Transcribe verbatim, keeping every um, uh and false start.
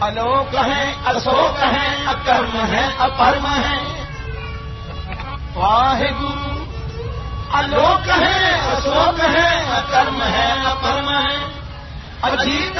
अलोक है, अशोक है, अकर्म है, अपरम है। वाहे गुरु। अलोक है, अशोक